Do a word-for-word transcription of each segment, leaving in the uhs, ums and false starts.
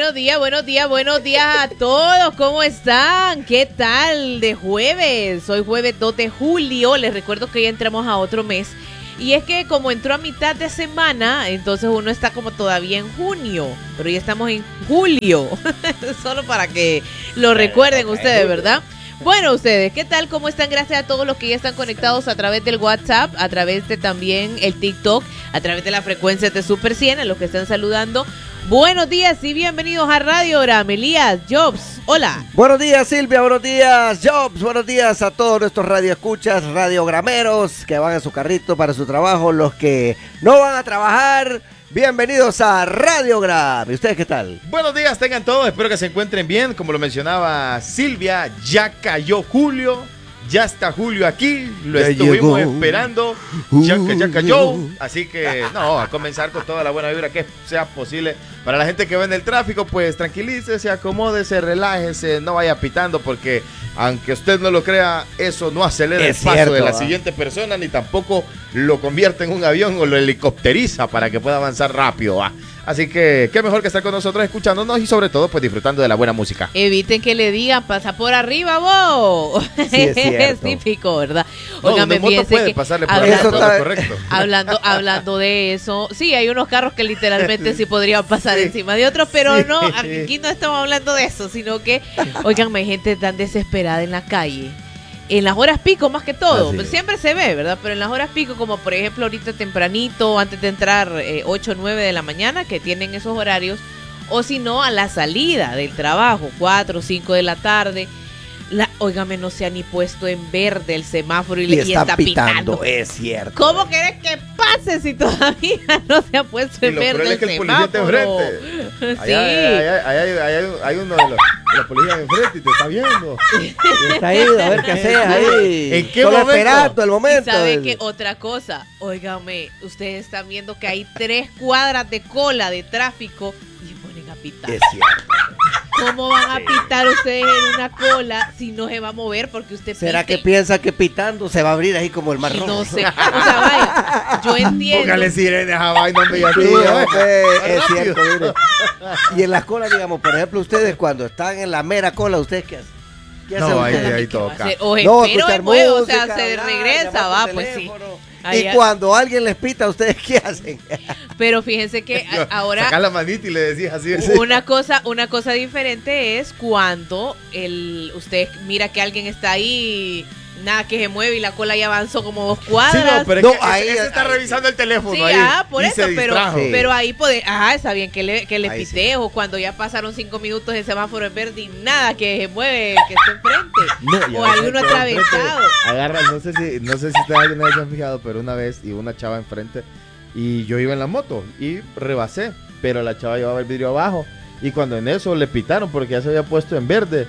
buenos días, buenos días, buenos días a todos. ¿Cómo están? ¿Qué tal de jueves? Hoy jueves dos de julio. Les recuerdo que ya entramos a otro mes. Y es que como entró a mitad de semana, entonces uno está como todavía en junio. Pero ya estamos en julio. Solo para que lo recuerden ustedes, ¿verdad? Bueno, ustedes, ¿qué tal? ¿Cómo están? Gracias a todos los que ya están conectados a través del WhatsApp, a través de también el TikTok, a través de la frecuencia de Super cien, a los que están saludando. Buenos días y bienvenidos a Radiograma. Elías, Jobs, hola. Buenos días, Silvia, buenos días, Jobs, buenos días a todos nuestros radioescuchas, radiogrameros que van a su carrito para su trabajo, los que no van a trabajar. Bienvenidos a Radiogram. ¿Y ustedes qué tal? Buenos días, tengan todos. Espero que se encuentren bien. Como lo mencionaba Silvia, ya cayó julio. Ya está Julio aquí. Lo Ya estuvimos llegó. esperando. Ya, ya cayó. Así que, no, a comenzar con toda la buena vibra que sea posible. Para la gente que va en el tráfico, pues tranquilícese, acomódese, relájese, no vaya pitando porque, aunque usted no lo crea, eso no acelera Es el paso cierto, de la ¿eh? siguiente persona, ni tampoco lo convierte en un avión o lo helicopteriza para que pueda avanzar rápido. ¿va? Así que, qué mejor que estar con nosotros escuchándonos y sobre todo, pues disfrutando de la buena música. Eviten que le digan, pasa por arriba vos. Sí, es cierto. Es típico, ¿verdad? No, Óigame, una moto fíjense puede que pasarle por hablando- arriba, Eso todo está- es correcto. Hablando, hablando de eso, sí, hay unos carros que literalmente sí podrían pasar Sí. encima de otros, pero Sí. no, aquí no estamos hablando de eso, sino que, oigan, hay gente tan desesperada en la calle, en las horas pico más que todo, Así pues es. siempre se ve, ¿verdad? Pero en las horas pico, como por ejemplo ahorita tempranito, antes de entrar eh, ocho o nueve de la mañana, que tienen esos horarios, o si no, a la salida del trabajo, cuatro o cinco de la tarde. La, óigame, no se ha ni puesto en verde el semáforo y, Y le- y están está pitando, pitando. es cierto. ¿Cómo querés que pase si todavía no se ha puesto Y en lo verde peor el es que el policía está semáforo? enfrente. Sí. Allá, allá, allá hay, allá hay- hay uno de los, de los policías enfrente y te está viendo. Está ahí, a ver qué sea ahí. ¿En qué Solo momento? esperando el Y momento. sabe que otra cosa, óigame, ustedes están viendo que hay tres cuadras de cola de tráfico y ponen a pitar. Es cierto. ¿Cómo van a pitar ustedes en una cola si no se va a mover porque usted ¿Será pite? que piensa que pitando se va a abrir ahí como el mar rojo? No sé, o sea, vaya, yo entiendo. Póngale sirenas a vaina, hombre, ya Sí, tú, ¿eh? hombre, es Rápido. cierto, mire. Y en las colas, digamos, por ejemplo, ustedes cuando están en la mera cola, ¿ustedes qué hacen? ¿Qué hacen No, ahí- ustedes? ahí ¿Qué va a toca. hacer? O No, espero escuchar de nuevo, o sea, música, se hablar, regresa, llamar va, por pues sí. teléfono. Ahí- Y cuando alguien les pita, ¿ustedes qué hacen? Pero fíjense que a- ahora Sacás la manita y le decís así. así. una cosa, una cosa diferente es cuando el usted mira que alguien está ahí, nada que se mueve y la cola ya avanzó como dos Sí, cuadras. no, pero es No, que ese- ahí- ese está ahí- revisando el teléfono Sí, ahí. ah, por y eso, se pero, distrajo. Sí. pero ahí puede, ajá, está bien que le, que le Ahí pité, sí. o cuando ya pasaron cinco minutos el semáforo es verde y nada que se mueve, que esté enfrente. No, y o a veces alguno queda enfrente, atravesado. Agarra, no sé si, no sé si ustedes alguna vez se han fijado, pero una vez iba una chava enfrente y yo iba en la moto y rebasé, pero la chava llevaba el vidrio abajo y cuando en eso le pitaron porque ya se había puesto en verde.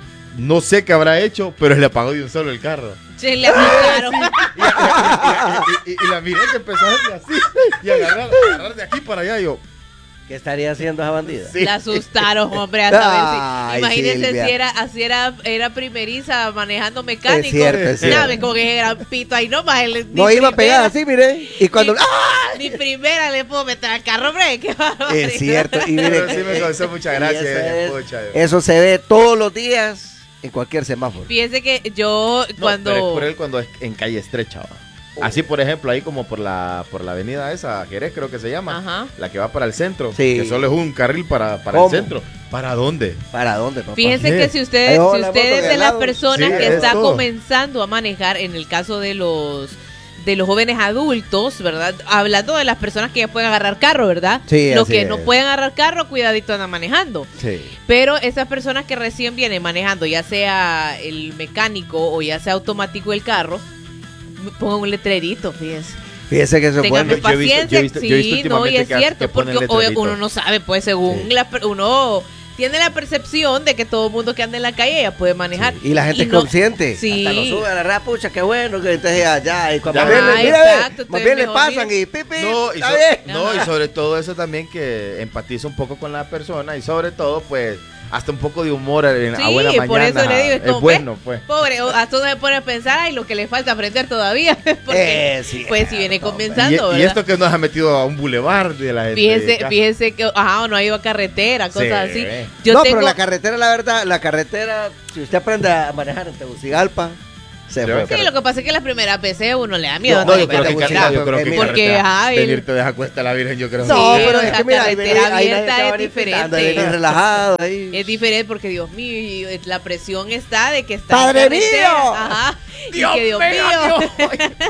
No sé qué habrá hecho, pero le apagó de un solo el carro. Se le aplicaron. Y, y- y- y- y- y la miré que empezó a hacerle así y agarrar, agarrar de aquí para allá. Y yo, ¿Qué estaría haciendo esa bandida? sí. La asustaron, hombre, hasta ver Ay, si. Imagínense Silvia. si era, así era, era primeriza manejando mecánico. Es cierto, es cierto. Sabe, como que era pito ahí nomás. el- No ni iba a primera- pegar así, mire. Y cuando... ni- ¡Ah! Ni primera le puedo meter al carro, hombre. Qué barbaridad. Es cierto. Y mire, Pero sí me causó mucha gracia, y eso, doña es- Pocha. eso se ve todos los días en cualquier semáforo. Fíjense que yo No, cuando. pero es por él cuando es en calle estrecha. ¿va? Así, por ejemplo, ahí como por la por la avenida esa, Jerez creo que se llama, Ajá. la que va para el centro, Sí. que solo es un carril para, para ¿Cómo? el centro. ¿Para dónde? ¿Para dónde, papá? Fíjense ¿Qué? que si usted, Ahí va si la usted moto es de de al las lado. personas Sí, que es está todo. comenzando a manejar, en el caso de los de los jóvenes adultos, ¿verdad? Hablando de las personas que ya pueden agarrar carro, ¿verdad? Sí, Los así que es. no pueden agarrar carro, cuidadito andan manejando. Sí. Pero esas personas que recién vienen manejando, ya sea el mecánico o ya sea automático el carro, pongan un letrerito, fíjense. Fíjese que eso es Ténganme bueno. yo he visto- paciencia, yo he visto- yo he visto sí, no, y últimamente es que- cierto, que ponen porque o- letrerito. uno no sabe, pues según Sí. la per- uno tiene la percepción de que todo el mundo que anda en la calle ya puede manejar. Sí, y la gente y es no, consciente. Sí. Hasta lo sube a la red, pucha, qué bueno. Que entonces ya, ya. Y cuando Ya, más bien, ah, mira, exacto, ve, más entonces bien le mejor pasan mira. y pipi. No, y, está so- bien. no, y Ajá. sobre todo eso también que empatiza un poco con la persona y sobre todo pues hasta un poco de humor en, Sí, a buena mañana. por eso le digo, es es como, bueno, ¿ves? pues. Pobre, o- hasta uno se pone a pensar, ay, lo que le falta aprender todavía. Porque, Eh, sí, pues, si viene no, hombre. Y, comenzando, y ¿verdad? esto que nos ha metido a un bulevar de la gente. Fíjense, acá. fíjense que, ajá, o no ha ido a carretera, cosas Sí. así. Yo no, tengo, pero la carretera, la verdad, la carretera, si usted aprende a manejar en Tegucigalpa, se Sí, fue. sí, lo que pasa es que las primeras veces uno le da miedo. No, andar yo en creo que, carretera. carretera, yo creo que Porque, carretera, ajá, el- venirte de Cuesta la Virgen, yo creo No, Sí, pero o es sea, que mira, ahí, carretera ahí, ahí nadie abierta te va a es venir diferente. pitando, ahí venir relajado ahí. Es diferente porque, Dios mío, y la presión está de que está ¡Padre en carretera. mío! Ajá. Dios y que Dios mío, mío.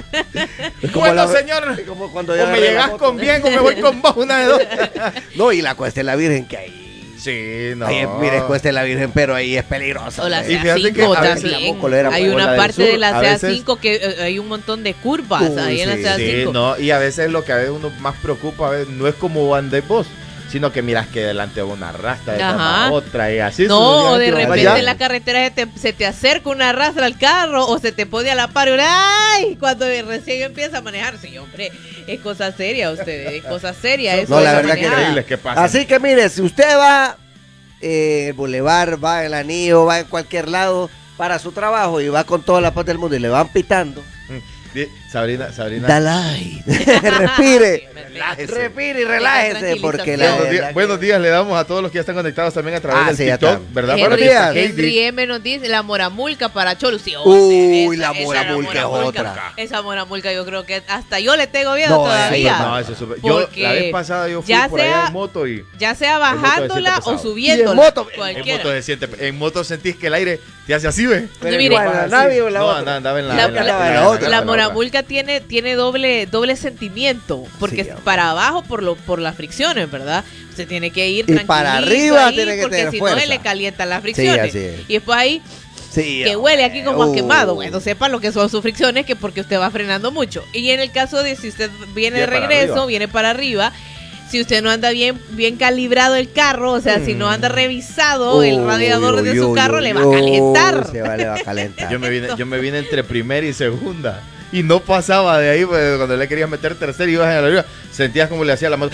Es como Bueno, la- señor, como cuando o ya me agarré la llegas moto. con bien o me voy con vos, una de dos. No, y la Cuesta de la Virgen, que ahí. Sí, no. Ahí es, mire, Cuesta de la Virgen, pero ahí es peligroso. O la hombre. Y fíjate que C A cinco a veces la también. Mocolera, Hay o una la del parte sur, de la a C A veces- cinco que eh, hay un montón de curvas Uy, ahí en la sí, C A Sí, cinco. no, y a veces lo que a veces uno más preocupa a veces, no es como andes vos, sino que miras que delante va una rasta, detrás Ajá. va otra y así. No, o de sucesivamente, repente vaya. en la carretera se te, se te acerca una rastra al carro o se te pone a la par y uno, ¡ay! Cuando recién empieza a manejar. Sí, hombre, es cosa seria ustedes, es cosa seria. Eso No, de la la verdad que manejada. increíbles que pasa. Así que mire, si usted va eh, en el bulevar, va en el anillo, va en cualquier lado para su trabajo y va con toda la paz del mundo y le van pitando, Sabrina, Sabrina. dale ahí. Respire. Relájese. Respire y relájese porque la Buenos, días, verdad buenos que- días le damos a todos los que ya están conectados también a través Ah, del sí, ya TikTok, están. ¿verdad? Buenos Henry, días. Henry M nos dice la moramulca para Cholo. Sí, Uy, esa- la esa moramulca es moramulca. otra. Esa moramulca yo creo que hasta yo le tengo miedo No, todavía. No, eso es súper- Yo Porque la vez pasada yo fui ya por allá sea- en moto y Ya sea moto de bajándola siete o pesado. subiéndola. Y en moto- en cualquiera. moto, se siente, en moto sentís que el aire te hace así, ¿ve? Pero Mire, igual, la nave o la no, otra. andaba, andaba en la, La- en la- la en otra. La en moramulca tiene, tiene doble, doble sentimiento, porque Sí, es hombre. para abajo por lo, por las fricciones, ¿verdad? Se tiene que ir Y tranquilito para arriba ahí, tiene que porque tener si fuerza. no se le calientan las fricciones. así es. Y después ahí Sí, que huele aquí como a uh. quemado. Bueno, sepan lo que son sus fricciones, que porque usted va frenando mucho. Y en el caso de si usted viene de Viene para regreso, arriba. viene para arriba, si usted no anda bien, bien calibrado el carro, o sea, si no anda revisado el Uy, radiador de uy, su uy, carro, uy, le va a calentar. Se va, le va a calentar. Yo me vine, yo me vine entre primera y segunda. Y no pasaba de ahí, pues, cuando le querías meter tercera y ibas en la arriba, sentías como le hacía la moto.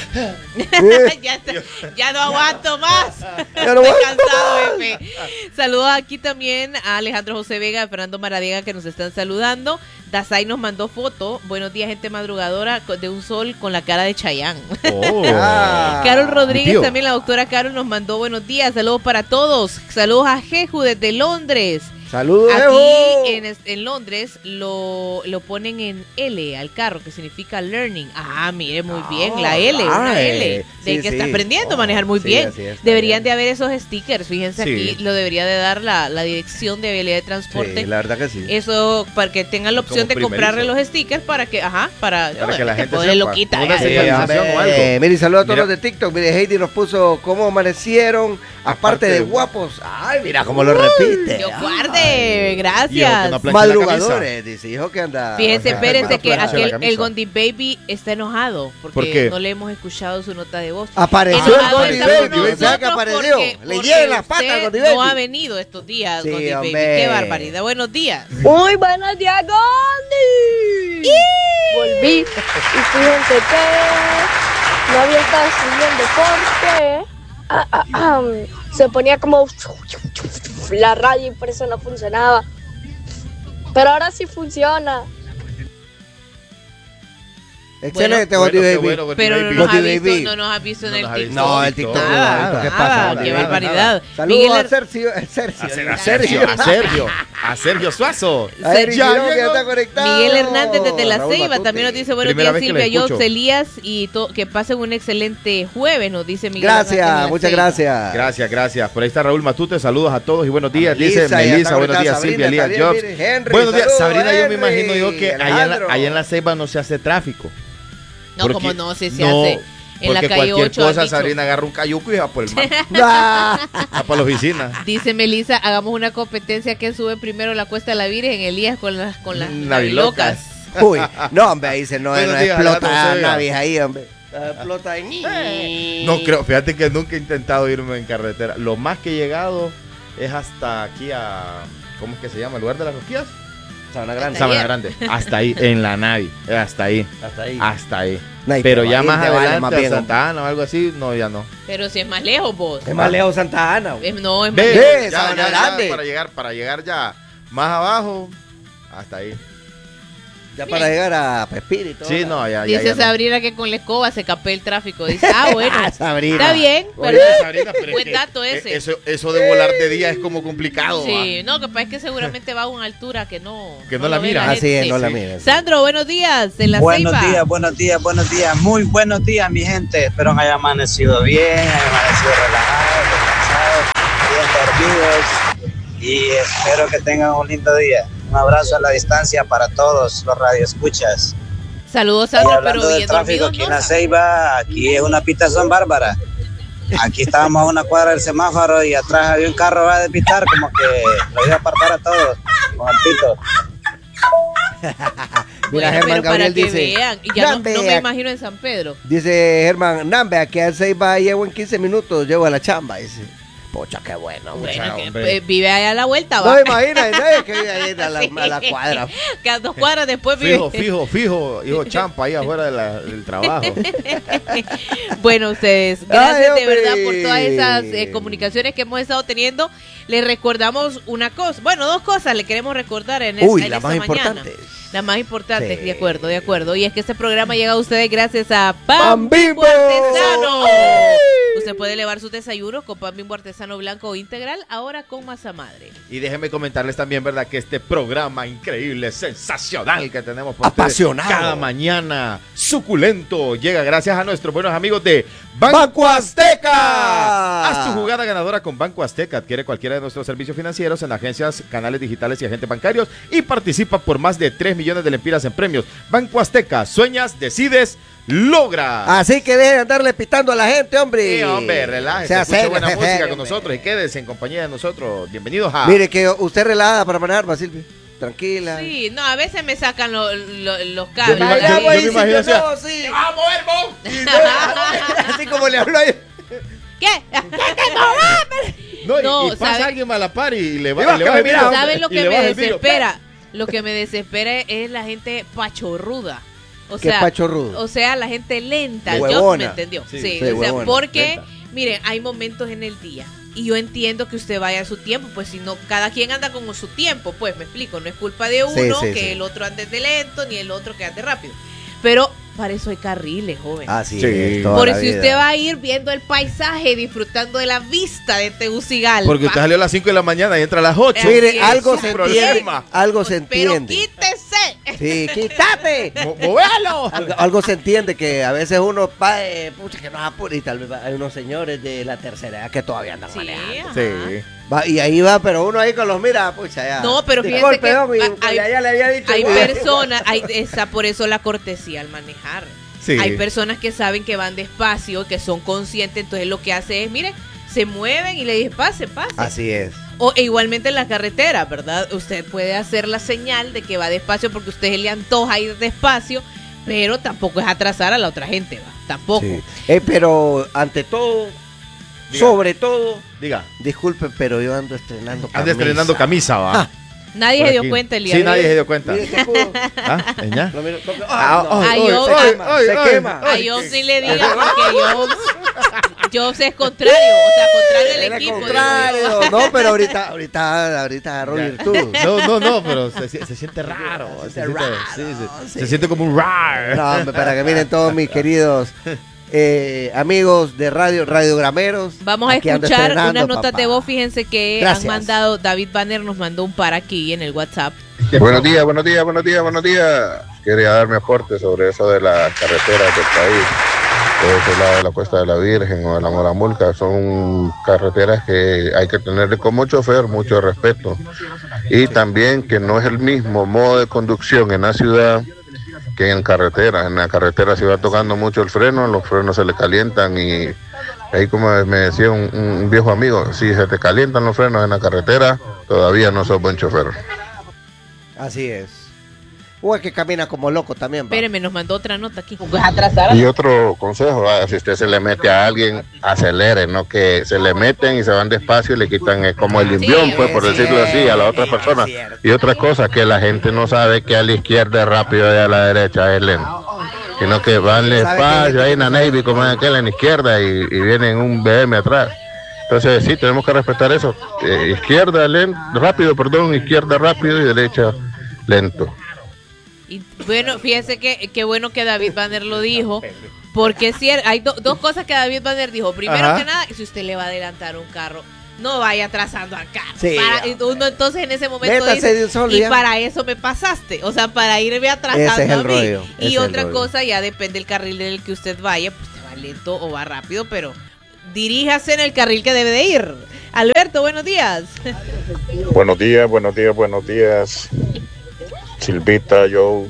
ya, está- ya no aguanto más. Ya no Estoy aguanto cansado, jefe. Saludos aquí también a Alejandro José Vega, a Fernando Maradiega que nos están saludando. Dazai nos mandó foto. Buenos días, gente madrugadora co- de un sol con la cara de Chayán. Oh. Ah. Carol Rodríguez, tío. también la doctora Carol nos mandó buenos días. Saludos para todos. Saludos a Jeju desde Londres. Saludos, Aquí Evo. en, es- en Londres lo, lo ponen en L al carro, que significa learning. Ah, mire, muy bien, la L, una Ah, L. eh, De sí, que sí. está aprendiendo a manejar muy Sí, bien. así es, está Deberían bien. de haber esos stickers, fíjense Sí. aquí, lo debería de dar la, la dirección de habilidad de transporte. Sí, la verdad que sí. Eso, para que tengan la Como opción de comprarle primerizo. los stickers para que, ajá, para, Para que la gente ponerle sepa. loquita. Como una eh. señalización o algo. Eh, mire, saludos a todos Mira. los de TikTok. Mire, Heidi nos puso cómo amanecieron, aparte, Aparte de de guapos. Ay, mira cómo lo repite. Dios Ay. guarde, Y gracias. que no planche la Madrugadores, dice, hijo que anda. Fíjense, Ajá, espérense que plancha la aquel, camisa. el Gondi Baby está enojado porque ¿Por qué? no le hemos escuchado su nota de voz. Apareció el Enojado Gondi está Baby, con o sea que nosotros apareció. porque- Le porque lleven las patas usted al Gondi Baby. No ha venido estos días, Sí, Gondi Baby. hombre. Qué barbaridad. Buenos días. Muy buenos días, Gondi. Volví y fíjense que no había estado subiendo porque ah, ah, ah, se ponía como la radio y por eso no funcionaba. Pero ahora sí funciona. Excelente, Bueno, Gondi qué Baby. bueno, Gondi Pero no Baby. nos, ha Gondi visto, Baby. no nos ha visto en No el nos ha visto. TikTok. No, el TikTok Nada, no, ¿qué nada, pasa? qué Nada, barbaridad. Saludos Miguel, a Sergio, a Sergio. A Ser- a Sergio, a Sergio, a Sergio Suazo. A Eric Ya Girón, que llegó. está conectado. Miguel Hernández desde La Raúl Ceiba Matute. también nos dice buenos Primera días vez que le Silvia, escucho. Jobs, Elías y to- que pasen un excelente jueves, nos dice Miguel Hernández de Gracias, La muchas Ceiba. gracias. Gracias, gracias. Por ahí está Raúl Matute. Saludos a todos y buenos días. Dice Melissa, ya Melissa, está buenos días. conectada. Silvia, Sabrina, Elías, está Jobs. bien, miren, Henry, Buenos días, saludos, Sabrina. Yo me Henry, imagino yo que allá en, la, Alejandro. allá en la Ceiba no se hace tráfico. No, Porque- como no, se, se no, hace en la porque calle cualquier ocho. han cosa, dicho. Sabrina agarra un cayuco y va por el mar. Ah, Va para la oficina. Dice Melissa, hagamos una competencia que sube primero la Cuesta de la Virgen, Elías con las con las Navilocas. navilocas. Uy, no, hombre, ahí se no, Buenos no días, explota Alejandro Sevilla. naves ahí, hombre. Explota en... Eh, No creo, fíjate que nunca he intentado irme en carretera. Lo más que he llegado es hasta aquí a... ¿Cómo es que se llama? ¿El lugar de las rosquillas? Sabana Grande. Sabana Grande. Hasta ahí, en la Navi. Hasta ahí. Hasta ahí. Hasta ahí. No, y Pero te ya va- más te vale adelante, más a bien, Santa Ana o algo así, no, ya no. Pero si es más lejos vos. Es más lejos Santa Ana. güey. Es- no, es más Ve, lejos. Ve, ya, Sabana ya, ya, Grande. para llegar, para llegar ya más abajo, hasta ahí. Ya para llegar a Pespín y todo. Sí, no, ya, ya. Dice ya no. Sabrina que con la escoba se capé el tráfico. Dice, ah, bueno. Sabrina. Está bien, Oye, ¿verdad? Sabrina, pero es Buen que, dato eh, ese. Eso, eso de volar de día es como complicado. Sí, ¿va? no, que pasa es que seguramente va a una altura que no, Que no la lo ve mira. gente. Así es, Sí. no la Sí. miren. Sandro, buenos días. En la Buenos Ceiba. días, buenos días, buenos días. Muy buenos días, mi gente. Espero que hayan amanecido bien, hayan amanecido relajados, descansados, bien dormidos. Y espero que tengan un lindo día. Un abrazo a la distancia para todos los radioescuchas. Saludos, Y Sandro, hablando pero del bien tráfico dormido, aquí ¿no? en la Ceiba, aquí es una pitazón bárbara. Aquí estábamos a una cuadra del semáforo y atrás había un carro va a pitar como que lo iba a apartar a todos con el pito. Mira, Bueno, Germán pero para Gabriel que dice. vean. Y ya no, "Nambe, no me ac- imagino en San Pedro. Dice Germán, Nambe, aquí a Ceiba llevo en quince minutos, llego a la chamba. Dice, pocha, qué bueno. güey". Bueno, que, hombre. eh, vive allá a la vuelta, No va. me imagino, no es que vive ahí a la, Sí. a la cuadra. Que a dos cuadras después vive. Fijo, fijo, fijo, hijo champa ahí afuera de la- del trabajo. Bueno, ustedes, gracias Ay, de verdad hombre. por todas esas eh, comunicaciones que hemos estado teniendo. Les recordamos una cosa, bueno, dos cosas le queremos recordar en, es- Uy, en la esta más mañana. importante. La más importante, Sí. de acuerdo, de acuerdo. Y es que este programa llega a ustedes gracias a Pan ¡Pan Bimbo Bimbo! Artesano. Usted puede elevar sus desayunos con Pan Bimbo Artesano blanco o integral, ahora con masa madre. Y déjenme comentarles también, ¿verdad? Que este programa increíble, sensacional que tenemos por ustedes Apasionado. cada mañana, suculento, llega gracias a nuestros buenos amigos de ¡Banco Azteca! Haz tu jugada ganadora con Banco Azteca. Adquiere cualquiera de nuestros servicios financieros en agencias, canales digitales y agentes bancarios y participa por más de tres millones de lempiras en premios. Banco Azteca, sueñas, decides, logra. Así que dejen de andarle pitando a la gente, hombre. Sí, hombre, relájese, Sea escuche serio, buena sea música serio, con hombre. nosotros y quédese en compañía de nosotros. Bienvenidos a... Mire que usted relajada para manejar, Basilio. Tranquila. Sí, no, a veces me sacan lo- lo- los Yo cables. me ima- Allá yo- yo voy, me sí, imagino yo así, no, sí. ¡Te vas a mover, vos! Y no, así como le habló ahí. ¿Qué? No, y- No, y, pasa ¿sabe? alguien a la par y le Y va, baja, y le baja el mira, vidrio. ¿Saben lo Y que le me baja el vidrio. desespera? Lo que me desespera es la gente pachorruda. O ¿Qué sea, pachorrudo? O sea, la gente lenta. De Yo huevona. me entendió. Sí, Sí, sí, o sea, huevona, porque, lenta. miren, hay momentos en el día. Y yo entiendo que usted vaya a su tiempo, pues si no, cada quien anda con su tiempo, pues me explico, no es culpa de uno Sí, sí, que sí. el otro ande de lento, ni el otro que ande rápido. Pero para eso hay carriles, joven. Así Sí. es. toda Por la si vida. usted va a ir viendo el paisaje, disfrutando de la vista de Tegucigalpa. Porque usted salió a las cinco de la mañana y entra a las ocho. Eh, Mire, Así es, algo es se un entiende. problema. Algo se Pero entiende. quítese. Sí, quítate. Mo- ¡Movéalo! Algo, algo se entiende que a veces uno va, eh, pucha, que nos apura y tal vez va- hay unos señores de la tercera edad que todavía andan Sí, manejando. ajá. Sí. Va, y ahí va, pero uno ahí con los mira, pucha, ya. No, pero fíjense Disculpe, que hombre, hay- que ya, ya le había dicho. Hay güey. personas, hay esa por eso la cortesía al manejar. Sí. Hay personas que saben que van despacio, que son conscientes, entonces lo que hace es, miren, se mueven y le dicen, pase, pase. Así es. O e igualmente en la carretera, ¿verdad? Usted puede hacer la señal de que va despacio porque a usted le antoja ir despacio, pero tampoco es atrasar a la otra gente, ¿va? Tampoco. Sí. Eh, pero ante todo, Diga. sobre todo, Diga. disculpen, pero yo ando estrenando camisa. Anda estrenando camisa, va. Ah. Nadie Por se dio aquí. cuenta el día Sí, de nadie hoy. se dio cuenta. Mire qué pudo. ¿Ah? ¿Eñá? Lo miro- toque- Ah, ah, no. ay, Ay, ay, yo- ay, se ay, quema. ay, quema. A ay, Job qué- sí le diga porque yo Job es contrario, o sea, contrario del Era equipo. digo contrario. yo. No, pero ahorita, ahorita, ahorita agarró Ya. virtud. No, no, no, pero se, se- se siente raro. Se, Se siente, raro, sí, se- sí. se siente como un rar. No, hombre, para que miren todos mis queridos eh, amigos de radio, radiogrameros. Vamos a Aquí ando escuchar estrenando, unas notas papá. de voz. Fíjense que Gracias. han mandado, David Banner nos mandó un par aquí en el WhatsApp. Buenos días, buenos días, buenos días, buenos días. Quería dar mi aporte sobre eso de las carreteras del país. De ese lado de la Cuesta de la Virgen o de la Moramulca, son carreteras que hay que tenerle como chofer mucho respeto. Y también que no es el mismo modo de conducción en la ciudad que en carretera. En la carretera se va tocando mucho el freno, los frenos se le calientan y ahí como me decía un, un viejo amigo, si se te calientan los frenos en la carretera, todavía no sos buen chofer. Así es. O es que camina como loco también, va. Espéreme, nos mandó otra nota aquí. Y otro consejo, ah, si usted se le mete a alguien, acelere, no que se le meten y se van despacio y le quitan eh, como el limpión, Sí, pues por es decirlo así, a la otra cierto, persona. es cierto. Y otra cosa, que la gente no sabe que a la izquierda es rápido y a la derecha es lento. Sino que van despacio ahí en la Navy como en aquel en la izquierda y, y vienen un B M atrás. Entonces sí, tenemos que respetar eso. Eh, izquierda lento, rápido, perdón, izquierda rápido y derecha lento. Y bueno, fíjese que qué bueno que David Banner lo dijo, porque es cierto, hay do- dos cosas que David Banner dijo. Primero Ajá. que nada, si usted le va a adelantar un carro, no vaya atrasando al carro. Sí, Para- ya. y uno entonces en ese momento Métase dice, de un solo y ya. para eso me pasaste, o sea, para irme atrasando Ese es el a mí. rollo, ese Y es el otra rollo. cosa, ya depende del carril en el que usted vaya, pues te va lento o va rápido, pero diríjase en el carril que debe de ir. Alberto, buenos días. Buenos días, buenos días, buenos días. Silvita, Joe,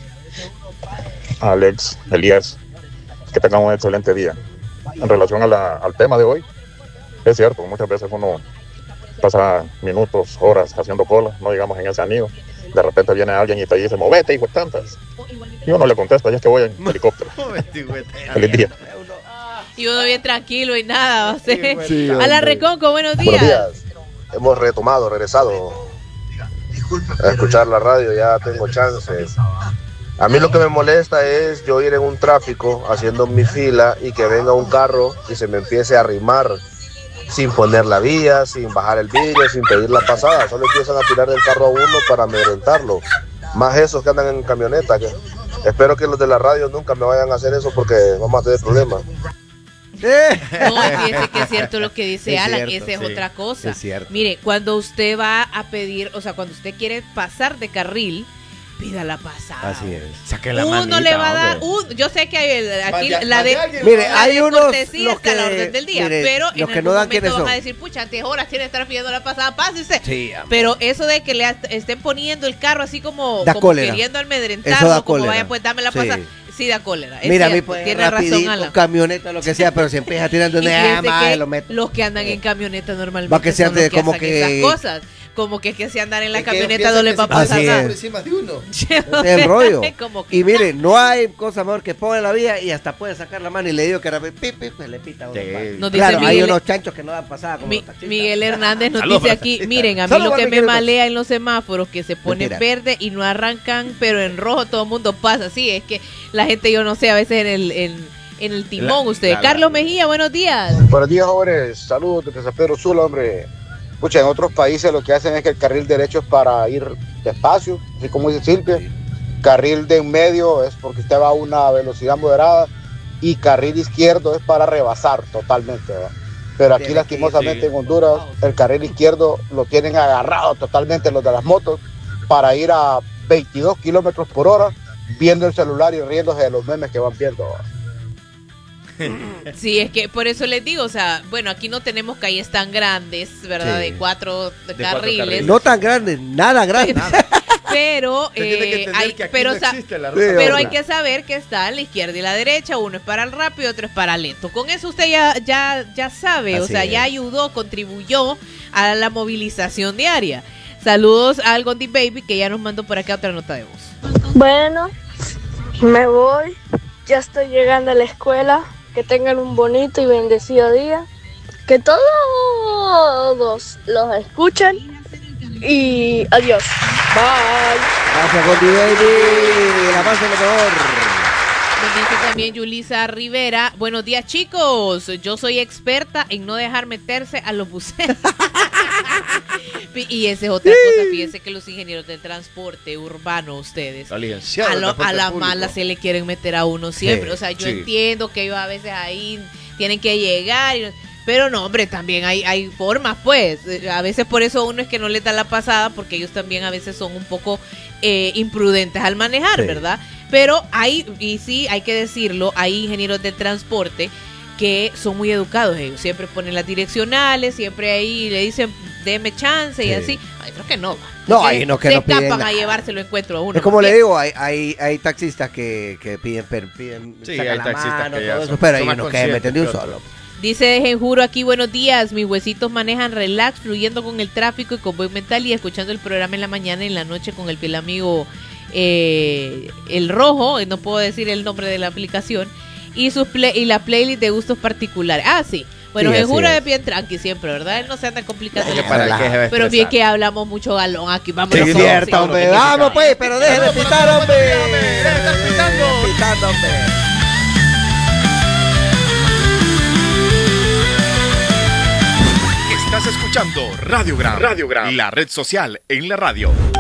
Alex, Elías. Que tengan un excelente día. En relación a la- al tema de hoy, es cierto, muchas veces uno pasa minutos, horas haciendo cola, no digamos en ese anillo. De repente viene alguien y te dice, movete, hijo de tantas. Y uno le contesta, ya es que voy en helicóptero. Feliz día. Y uno bien tranquilo y nada. O sea, Sí, a la hombre. Reconco, buenos Buenos días. días. Hemos retomado, regresado a escuchar la radio, ya tengo chances. A mí lo que me molesta es yo ir en un tráfico haciendo mi fila y que venga un carro y se me empiece a arrimar sin poner la vía, sin bajar el vidrio, sin pedir la pasada. Solo empiezan a tirar del carro a uno para amedrentarlo. Más esos que andan en camioneta. Que espero que los de la radio nunca me vayan a hacer eso porque vamos a tener problemas. Eh. No, fíjese que es cierto lo que dice Es Alan, cierto, esa es sí, otra cosa. es cierto. Mire, cuando usted va a pedir, o sea, cuando usted quiere pasar de carril, pida la pasada. Así es. Saquen la Uno manita, le va a dar, hombre. un, yo sé que hay el- aquí Mande- la de, mande alguien. Mire, la hay de unos cortesía los está a la que- orden del día, mire, pero los en que algún no dan momento quiénes van a son. decir, pucha, antes horas tiene que estar pidiendo la pasada, pásese. Sí, hombre. Pero eso de que le at- estén poniendo el carro así como, Da como cólera. queriendo Eso almedrentarlo, da como cólera. vaya, pues dame la Sí. pasada, sí da cólera. Es Mira, a mí cierto, pues tiene razón, rapidito, Alan. camioneta, lo que sea, pero si empieza a tirar de Y una fíjese llama, que lo meto. los que andan en camioneta normalmente Va que se son ande los que como hacen que- esas cosas. Como que, que si andan en la Es que camioneta piensan no les que va a se pasar Así nada. es. por encima de uno. Ese es el rollo. Como que Y mire, no hay cosa mejor que ponga la vía y hasta puede sacar la mano y le digo que rápido, pip, pip, pues le pita a uno. Sí. pa. Nos dice Claro, hay Miguel- unos chanchos que no dan pasada como Mi- los taxistas. Miguel Hernández nos Saludos dice para aquí, taxistas. miren, a mí Saludos lo que para me Miguel malea en los semáforos que se pone Mentira. verde y no arrancan, pero en rojo todo el mundo pasa. Sí, es que la gente, yo no sé, a veces en el, en, en el timón, La- usted. la- la- Carlos Mejía, buenos días. Buenos días, jóvenes. Saludos desde San Pedro Sula, hombre. Pucha, en otros países lo que hacen es que el carril derecho es para ir despacio, así como dice Silvia. Carril de en medio es porque usted va a una velocidad moderada y carril izquierdo es para rebasar totalmente, ¿verdad? Pero aquí Tiene que ir, lastimosamente sí. en Honduras el carril izquierdo lo tienen agarrado totalmente los de las motos para ir a veintidós kilómetros por hora viendo el celular y riéndose de los memes que van viendo, ¿verdad? Sí, es que por eso les digo, o sea, bueno, aquí no tenemos calles tan grandes, ¿verdad? Sí. De cuatro cuatro carriles. carriles. No tan grande, nada grande. Pero, Usted tiene que eh, entender hay, que aquí pero, no o sea, existe la Sí, ruta. pero hombre. hay que saber que está la izquierda y la derecha, uno es para el rápido, otro es para el lento. Con eso usted ya, ya, ya sabe, o Así sea, es. ya ayudó, contribuyó a la movilización diaria. Saludos al Gondi Baby que ya nos mandó por acá otra nota de voz. Bueno, me voy. Ya estoy llegando a la escuela. Que tengan un bonito y bendecido día. Que todos los escuchen. Y adiós. Bye. Gracias, Gondi Baby. La paz de lo mejor. Nos dice también Yulisa Rivera. Buenos días, chicos. Yo soy experta en no dejar meterse a los buceros. Y esa es otra cosa. Fíjense que los ingenieros del transporte urbano, ustedes, La licenciada a, del lo- a transporte las público. malas se le quieren meter a uno siempre. Sí, o sea, yo sí. entiendo que ellos a veces ahí tienen que llegar. y- pero no, hombre, también hay, hay formas, pues. Eh, A veces por eso uno es que no les da la pasada, porque ellos también a veces son un poco eh, imprudentes al manejar, Sí. ¿verdad? Pero hay, y sí, hay que decirlo, hay ingenieros del transporte que son muy educados ellos. Siempre ponen las direccionales, siempre ahí le dicen, deme chance y Sí. así. Hay otros que no. va. No, Que hay unos que se no piden escapan nada. a llevárselo encuentro a uno. Es como ¿me le entiendes? digo, hay, hay, hay taxistas que, que piden, per- piden Sí, sacan hay la taxistas mano, que ya todo eso, son- pero son hay más unos que conscientes meten de un que otros. solo. Dice Genjuro aquí, buenos días, mis huesitos manejan relax, fluyendo con el tráfico y con buen mental y escuchando el programa en la mañana y en la noche con el fiel amigo eh, el rojo, no puedo decir el nombre de la aplicación, y, sus play, y la playlist de gustos particulares. Ah, sí. Bueno, Sí, se así jura es. de bien tranqui siempre, ¿verdad? Él no se anda complicando. Que para qué se va a Pero bien estresar. que hablamos mucho galón aquí. Vamos Sí, es cierto, hombre. Vamos, pues, pero deje de pitar, hombre. Deje de estar pitando. Pitando, hombre. Estás escuchando Radiogram, Radiogram, la red social en la radio.